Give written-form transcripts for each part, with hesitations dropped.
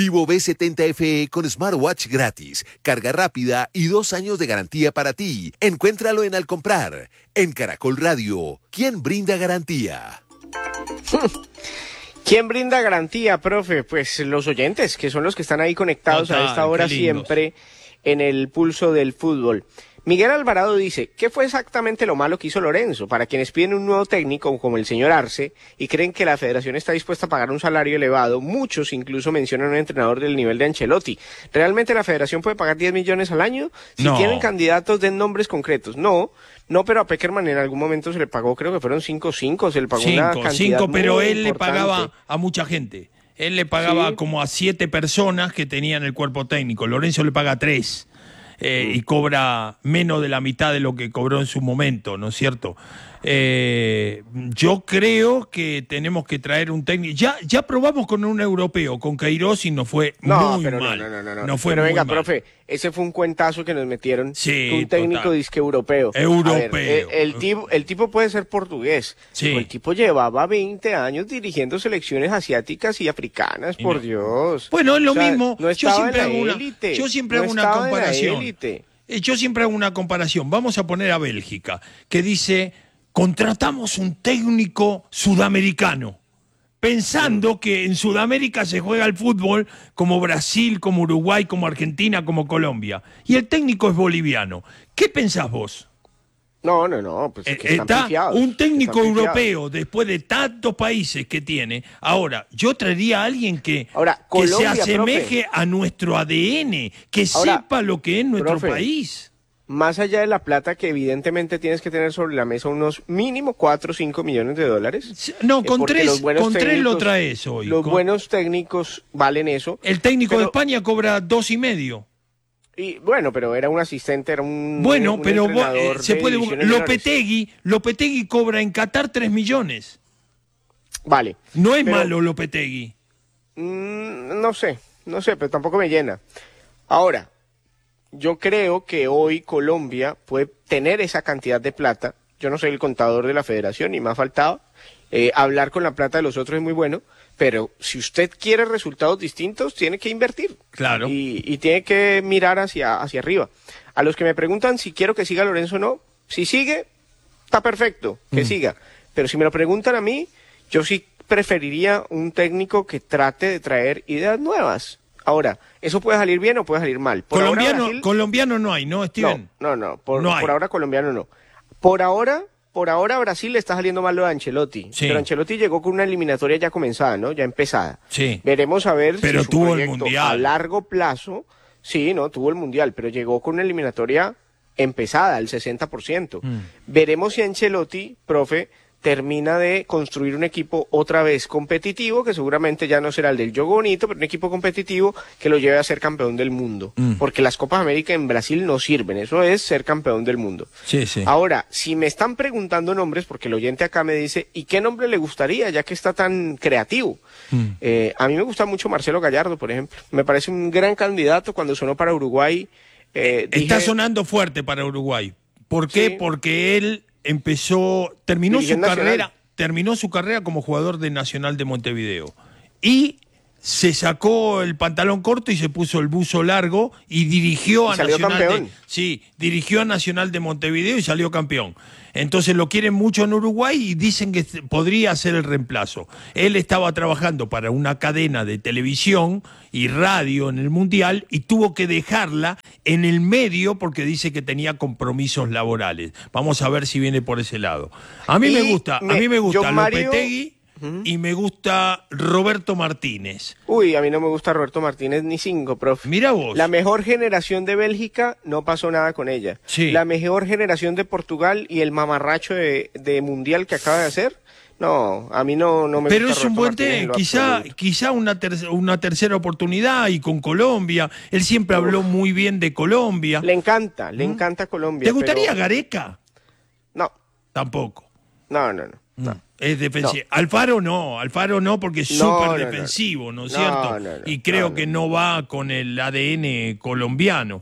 Vivo V70 FE con smartwatch gratis, carga rápida y 2 años de garantía para ti. Encuéntralo en Al Comprar. En Caracol Radio, ¿quién brinda garantía? ¿Quién brinda garantía, profe? Pues los oyentes, que son los que están ahí conectados a esta hora siempre en el pulso del fútbol. Miguel Alvarado dice, ¿qué fue exactamente lo malo que hizo Lorenzo? Para quienes piden un nuevo técnico como el señor Arce y creen que la federación está dispuesta a pagar un salario elevado, muchos incluso mencionan a un entrenador del nivel de Ancelotti. ¿Realmente la federación puede pagar 10 millones al año? Si tienen candidatos, den nombres concretos. No, pero a Pekerman en algún momento se le pagó, creo que fueron 5, se le pagó una cantidad pero él importante. Le pagaba a mucha gente. Él le pagaba como a 7 personas que tenían el cuerpo técnico. Lorenzo le paga a 3. Y cobra menos de la mitad de lo que cobró en su momento, ¿no es cierto? Yo creo que tenemos que traer un técnico. Ya probamos con un europeo, con Queiroz, y nos fue muy mal. No fue pero venga, mal. Profe, ese fue un cuentazo que nos metieron. Sí, un técnico disque europeo. Europeo. El tipo puede ser portugués. Sí. El tipo llevaba 20 años dirigiendo selecciones asiáticas y africanas, por Dios. Bueno, es lo mismo. No yo siempre hago una comparación. Yo siempre hago una comparación. Vamos a poner a Bélgica, que dice, contratamos un técnico sudamericano, pensando que en Sudamérica se juega el fútbol como Brasil, como Uruguay, como Argentina, como Colombia. Y el técnico es boliviano. ¿Qué pensás vos? No, pues es que están pifiados, un técnico europeo, después de tantos países que tiene. Ahora, yo traería a alguien que Colombia, se asemeje profe, a nuestro ADN, que sepa lo que es nuestro país. Más allá de la plata que evidentemente tienes que tener sobre la mesa, unos mínimo 4 o 5 millones de dólares. No, con 3 lo traes hoy. Buenos técnicos valen eso. El técnico de España cobra 2,5. Y bueno, pero era un asistente, era un pero se puede Lopetegui cobra en Qatar 3 millones. Vale. No es malo Lopetegui. No sé, pero tampoco me llena. Ahora, yo creo que hoy Colombia puede tener esa cantidad de plata. Yo no soy el contador de la federación y me ha faltado. Hablar con la plata de los otros es muy bueno, pero si usted quiere resultados distintos, tiene que invertir. Claro. Y tiene que mirar hacia arriba. A los que me preguntan si quiero que siga Lorenzo o no, si sigue, está perfecto, que siga. Pero si me lo preguntan a mí, yo sí preferiría un técnico que trate de traer ideas nuevas. Ahora, eso puede salir bien o puede salir mal. Colombiano no hay, ¿no, Steven? No, por ahora colombiano no. Por ahora Brasil le está saliendo mal lo de Ancelotti, pero Ancelotti llegó con una eliminatoria ya comenzada, ¿no? Ya empezada. Sí. Veremos a ver pero si su tuvo proyecto el Mundial. A largo plazo, tuvo el Mundial, pero llegó con una eliminatoria empezada, al 60%. Veremos si Ancelotti, profe, termina de construir un equipo otra vez competitivo, que seguramente ya no será el del juego bonito, pero un equipo competitivo que lo lleve a ser campeón del mundo. Porque las Copas América en Brasil no sirven, eso es ser campeón del mundo. Sí. Ahora, si me están preguntando nombres, porque el oyente acá me dice, ¿y qué nombre le gustaría, ya que está tan creativo? A mí me gusta mucho Marcelo Gallardo, por ejemplo. Me parece un gran candidato. Cuando sonó para Uruguay. Está sonando fuerte para Uruguay. ¿Por qué? Sí. Porque él terminó su carrera como jugador de Nacional de Montevideo y se sacó el pantalón corto y se puso el buzo largo y dirigió a Nacional de Montevideo y salió campeón. Entonces lo quieren mucho en Uruguay y dicen que podría ser el reemplazo. Él estaba trabajando para una cadena de televisión y radio en el Mundial y tuvo que dejarla en el medio porque dice que tenía compromisos laborales. Vamos a ver si viene por ese lado. A mí me gusta Lopetegui y me gusta Roberto Martínez. Uy, a mí no me gusta Roberto Martínez ni 5, profe. Mira vos. La mejor generación de Bélgica, no pasó nada con ella. Sí. La mejor generación de Portugal y el mamarracho de Mundial que acaba de hacer, no, a mí no me pero gusta. Pero es un buen té, quizá una tercera oportunidad y con Colombia. Él siempre habló muy bien de Colombia. Le encanta Colombia. ¿Te gustaría Gareca? No. Tampoco. No. Es defensivo. No. Alfaro no porque es súper defensivo, ¿no es cierto? Y creo que no va con el ADN colombiano.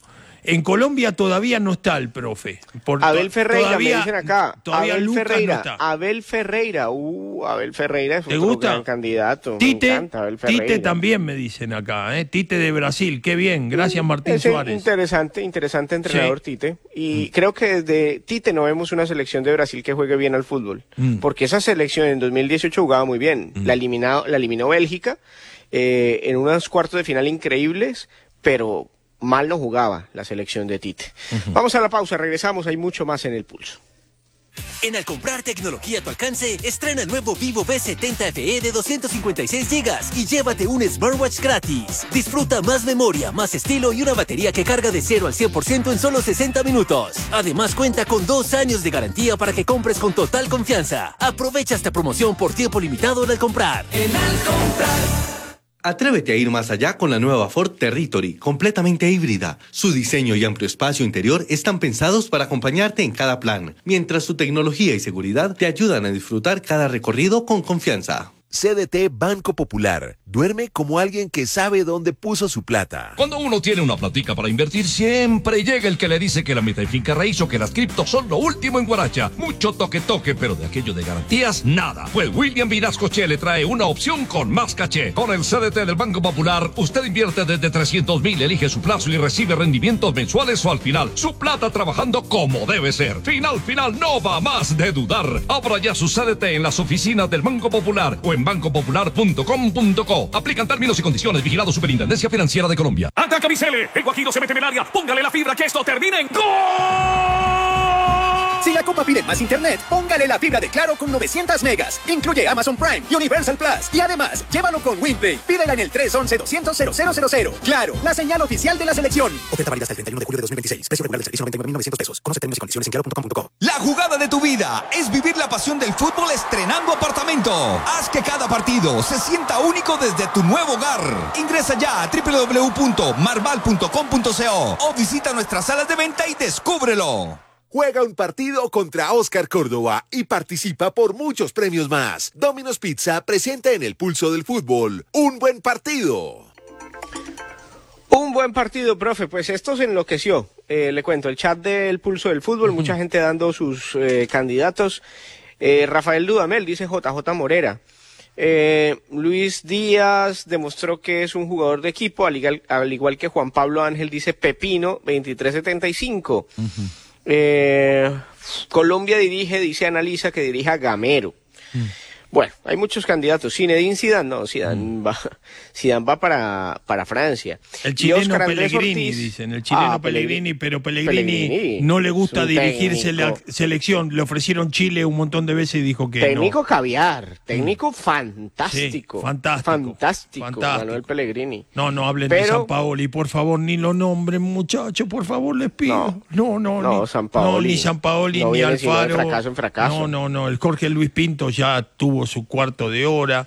En Colombia todavía no está el profe. Abel Ferreira, me dicen acá. Todavía Abel Lucas Ferreira, no está. Abel Ferreira, Abel Ferreira es ¿Te otro gusta? gran candidato. Tite, me encanta Abel Ferreira. Tite también me dicen acá, Tite de Brasil, qué bien, gracias Martín Ese Suárez. Interesante entrenador, sí. Tite. Y creo que desde Tite no vemos una selección de Brasil que juegue bien al fútbol. Porque esa selección en 2018 jugaba muy bien. La eliminó Bélgica en unos cuartos de final increíbles, pero mal no jugaba la selección de Tite. Vamos a la pausa, regresamos, hay mucho más en el pulso. En Al comprar tecnología a tu alcance, estrena el nuevo Vivo V70 FE de 256 GB y llévate un smartwatch gratis. Disfruta más memoria, más estilo y una batería que carga de 0 al 100% en solo 60 minutos. Además cuenta con 2 años de garantía para que compres con total confianza. Aprovecha esta promoción por tiempo limitado en Al comprar. En Al comprar. Atrévete a ir más allá con la nueva Ford Territory, completamente híbrida. Su diseño y amplio espacio interior están pensados para acompañarte en cada plan, mientras su tecnología y seguridad te ayudan a disfrutar cada recorrido con confianza. CDT Banco Popular. Duerme como alguien que sabe dónde puso su plata. Cuando uno tiene una platica para invertir, siempre llega el que le dice que la meta y finca raíz o que las criptos son lo último en Guaracha. Mucho toque, pero de aquello de garantías, nada. Pues William Vinascoche le trae una opción con más caché. Con el CDT del Banco Popular, usted invierte desde 300,000, elige su plazo y recibe rendimientos mensuales o al final. Su plata trabajando como debe ser. Final, no va más de dudar. Abra ya su CDT en las oficinas del Banco Popular o en bancopopular.com.co. Aplican términos y condiciones. Vigilado Superintendencia Financiera de Colombia. Ataca Bicele. El Guajiro se mete en el área. Póngale la fibra que esto termine en ¡gol! Si la copa pide más internet, póngale la fibra de Claro con 900 megas. Incluye Amazon Prime y Universal Plus. Y además, llévalo con WinPlay. Pídela en el 311-200-0000. Claro, la señal oficial de la selección. Oferta válida hasta el 31 de julio de 2026. Precio regular del servicio 99.900 pesos. Conoce términos y condiciones en claro.com.co. La jugada de tu vida es vivir la pasión del fútbol estrenando apartamento. Haz que cada partido se sienta único desde tu nuevo hogar. Ingresa ya a www.marval.com.co o visita nuestras salas de venta y descúbrelo. Juega un partido contra Oscar Córdoba y participa por muchos premios más. Domino's Pizza presenta en el pulso del fútbol un buen partido. Un buen partido, profe. Pues esto se enloqueció. Le cuento, el chat del pulso del fútbol, mucha gente dando sus candidatos. Rafael Dudamel dice JJ Morera. Luis Díaz demostró que es un jugador de equipo, al igual que Juan Pablo Ángel dice Pepino 2375. Colombia analiza que dirija Gamero. Bueno, hay muchos candidatos. Zinedine Zidane, no, Zidane va para Francia. El chileno Pellegrini, dicen, el chileno Pellegrini, pero Pellegrini no le gusta dirigirse la selección. Le ofrecieron Chile un montón de veces y dijo que técnico no. Caviar, técnico fantástico. Sí, fantástico. Manuel Pellegrini. No hablen de Sampaoli, por favor, ni lo nombren, muchachos, por favor, les pido. No, Sampaoli. Ni Sampaoli, ni Alfaro. De fracaso en fracaso. No, el Jorge Luis Pinto ya tuvo su cuarto de hora.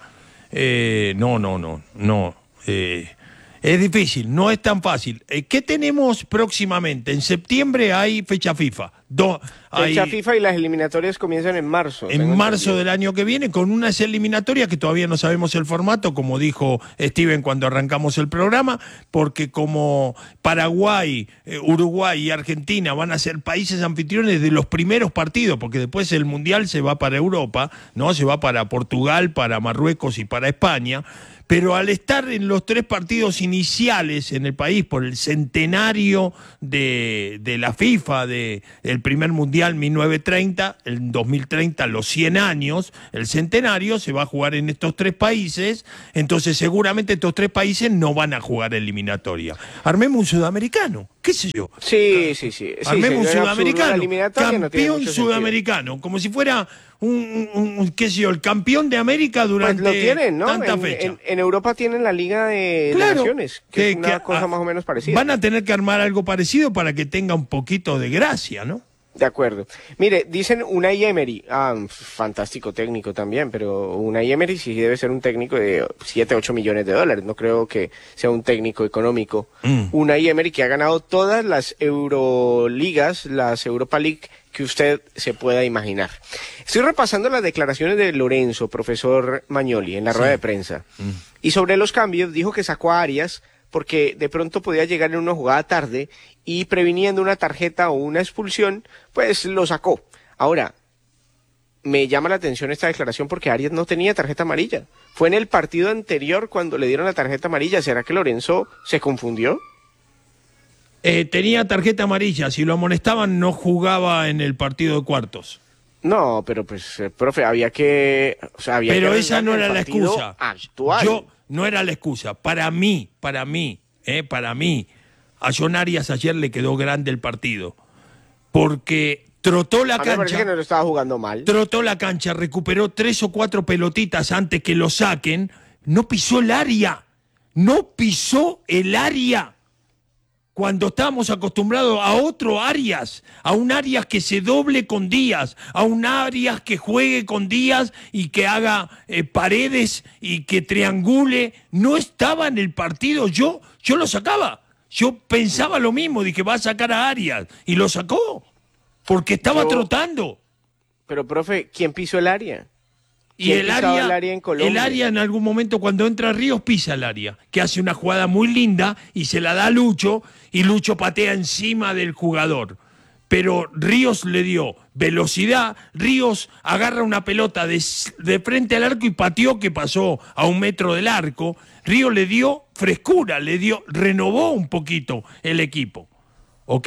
Es difícil, no es tan fácil. ¿Qué tenemos próximamente? En septiembre hay fecha FIFA. Fecha FIFA y las eliminatorias comienzan en marzo. En marzo del año que viene, con unas eliminatorias que todavía no sabemos el formato, como dijo Steven cuando arrancamos el programa, porque como Paraguay, Uruguay y Argentina van a ser países anfitriones de los primeros partidos, porque después el Mundial se va para Europa, ¿no? Se va para Portugal, para Marruecos y para España. Pero al estar en los 3 partidos iniciales en el país por el centenario de la FIFA, del primer Mundial 1930, en 2030 los 100 años, el centenario se va a jugar en estos 3 países, entonces seguramente estos 3 países no van a jugar eliminatoria. Armemos un sudamericano, qué sé yo. Sí. Armemos un sudamericano, campeón sudamericano, como si fuera qué sé yo, el campeón de América durante pues lo tienen, ¿no? tanta fecha. En Europa tienen la Liga de Naciones, que es una cosa más o menos parecida. Van a tener que armar algo parecido para que tenga un poquito de gracia, ¿no? De acuerdo. Mire, dicen Unai Emery, fantástico técnico también, pero Unai Emery sí debe ser un técnico de 7, 8 millones de dólares, no creo que sea un técnico económico. Unai Emery que ha ganado todas las Euroligas, las Europa League que usted se pueda imaginar. Estoy repasando las declaraciones de Lorenzo, profesor Magnoli, en la rueda de prensa. Y sobre los cambios, dijo que sacó a Arias porque de pronto podía llegar en una jugada tarde y previniendo una tarjeta o una expulsión, pues lo sacó. Ahora, me llama la atención esta declaración porque Arias no tenía tarjeta amarilla. Fue en el partido anterior cuando le dieron la tarjeta amarilla. ¿Será que Lorenzo se confundió? Tenía tarjeta amarilla. Si lo amonestaban, no jugaba en el partido de cuartos. No, pero pues, profe, había que... O sea, había pero que esa no era la excusa. Actual. No era la excusa. Para mí, a John Arias ayer le quedó grande el partido. Porque trotó la cancha. Me parece que no lo estaba jugando mal. Trotó la cancha, recuperó 3 o 4 pelotitas antes que lo saquen. No pisó el área. No pisó el área. Cuando estábamos acostumbrados a otro Arias, a un Arias que se doble con Díaz, a un Arias que juegue con Díaz y que haga paredes y que triangule, no estaba en el partido. Yo lo sacaba. Yo pensaba lo mismo, dije, va a sacar a Arias, y lo sacó, porque estaba trotando. Pero, profe, ¿quién pisó el área? Y el área en algún momento cuando entra Ríos pisa el área, que hace una jugada muy linda y se la da a Lucho y Lucho patea encima del jugador. Pero Ríos le dio velocidad, Ríos agarra una pelota de frente al arco y pateó que pasó a 1 metro del arco. Ríos le dio frescura, renovó un poquito el equipo. ¿Ok?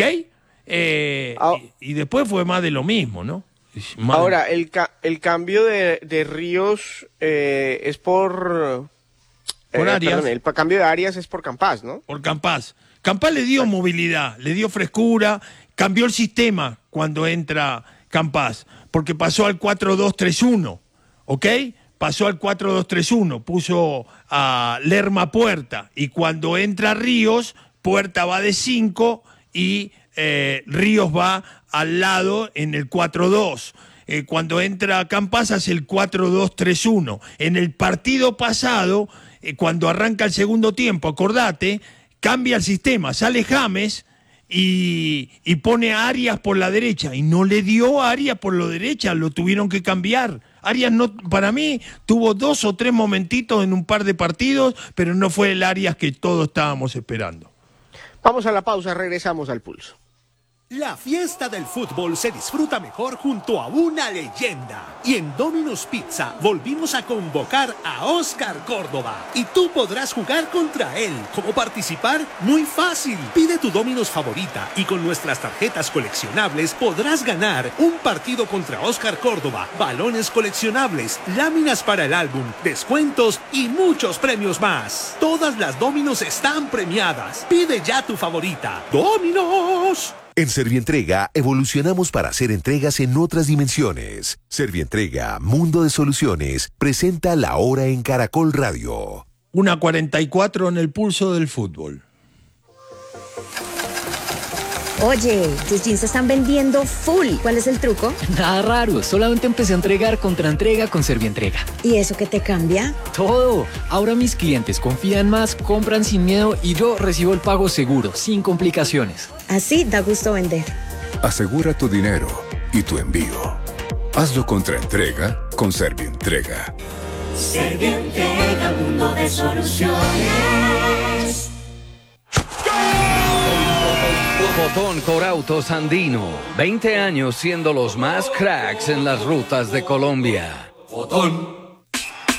Y después fue más de lo mismo, ¿no? Ahora, el cambio de Ríos es por Arias. Perdón, el cambio de Arias es por Campás, ¿no? Por Campás. Campás le dio movilidad, le dio frescura, cambió el sistema cuando entra Campás, porque pasó al 4-2-3-1, ¿ok? Pasó al 4-2-3-1, puso a Lerma Puerta, y cuando entra Ríos, Puerta va de 5 y Ríos va al lado en el 4-2. Cuando entra Campás hace el 4-2-3-1. En el partido pasado, cuando arranca el segundo tiempo, acordate, cambia el sistema, sale James y pone a Arias por la derecha, y no le dio a Arias por la derecha, lo tuvieron que cambiar. Arias, no, para mí, tuvo 2 o 3 momentitos en un par de partidos, pero no fue el Arias que todos estábamos esperando. Vamos a la pausa, regresamos al Pulso. La fiesta del fútbol se disfruta mejor junto a una leyenda. Y en Domino's Pizza volvimos a convocar a Oscar Córdoba. Y tú podrás jugar contra él. ¿Cómo participar? Muy fácil. Pide tu Domino's favorita y con nuestras tarjetas coleccionables podrás ganar un partido contra Oscar Córdoba, balones coleccionables, láminas para el álbum, descuentos y muchos premios más. Todas las Domino's están premiadas. Pide ya tu favorita. ¡Domino's! En Servientrega evolucionamos para hacer entregas en otras dimensiones. Servientrega, Mundo de Soluciones, presenta La Hora en Caracol Radio. 1:44 en el Pulso del Fútbol. Oye, tus jeans se están vendiendo full. ¿Cuál es el truco? Nada raro, solamente empecé a entregar contra entrega con Servientrega. ¿Y eso qué te cambia? Todo. Ahora mis clientes confían más, compran sin miedo y yo recibo el pago seguro, sin complicaciones. Así da gusto vender. Asegura tu dinero y tu envío. Hazlo contra entrega con Servientrega. Servientrega, mundo de soluciones. Botón Corautos Andino, 20 años siendo los más cracks en las rutas de Colombia. Botón.